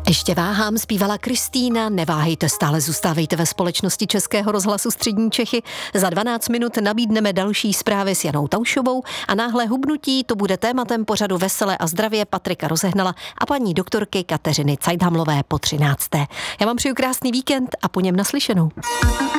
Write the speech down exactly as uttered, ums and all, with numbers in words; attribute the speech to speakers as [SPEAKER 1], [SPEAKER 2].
[SPEAKER 1] Ještě váhám, zpívala Kristýna, neváhejte, stále zůstávejte ve společnosti Českého rozhlasu Střední Čechy. Za dvanáct minut nabídneme další zprávy s Janou Taušovou a náhle hubnutí to bude tématem pořadu Veselé a zdravě Patrika Rozehnala a paní doktorky Kateřiny Cajthamlové po třinácté. Já vám přeju krásný víkend a po něm naslyšenou.